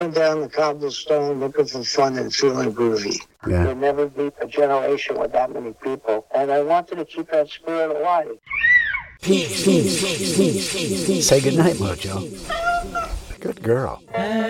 down the cobblestone looking for fun and feeling groovy. Yeah. There'll never be a generation with that many people. And I wanted to keep that spirit alive. Say goodnight, Mojo. Good girl.